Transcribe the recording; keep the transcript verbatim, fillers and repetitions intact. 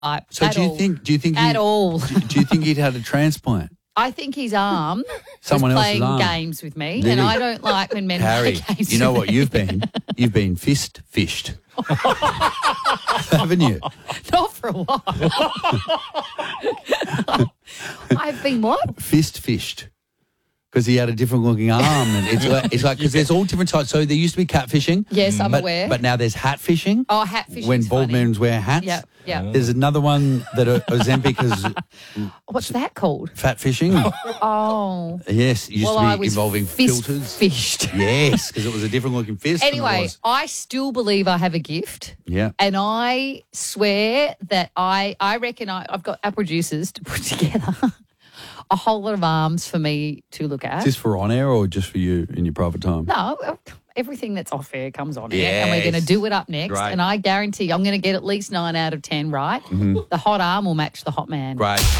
I, So at do you all. think? Do you think? At he, all. Do, do you think he'd had a transplant? I think his arm Someone was else's playing arm. games with me, Really? and I don't like when men Harry, play games you know with what me. you've been? You've been fist fished, haven't you? Not for a while. I've been what? Fist fished. Because he had a different looking arm, and it's like it's like because there's all different types. So there used to be catfishing. Yes, I'm but, aware. But now there's hat fishing. Oh, hat fishing. When bald funny. men wear hats. Yeah, yeah. There's another one that uh, Ozempic has What's that called? fat fishing. Oh. Yes, it used well, to be I was involving fist filters. fished. Yes, because it was a different looking fist. than it Anyway, was. I still believe I have a gift. Yeah. And I swear that I, I reckon I, I've got our producers to put together a whole lot of arms for me to look at. Is this for on air or just for you in your private time? No, everything that's off air comes on air, and we're going to Yes. do it up next. Great. And I guarantee I'm going to get at least nine out of ten right. The hot arm will match the hot man. Great.